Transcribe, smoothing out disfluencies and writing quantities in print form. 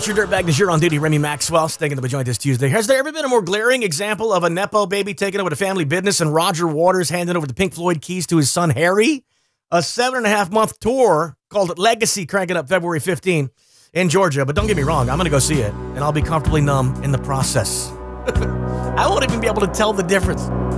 It's your dirtbag de jour on duty, Remy Maxwell, stinking to be joined this Tuesday. Has there ever been a more glaring example of a Nepo baby taking over the family business and Roger Waters handing over the Pink Floyd keys to his son Harry? A 7.5-month tour called Legacy cranking up February 15 in Georgia. But don't get me wrong, I'm going to go see it, and I'll be comfortably numb in the process. I won't even be able to tell the difference.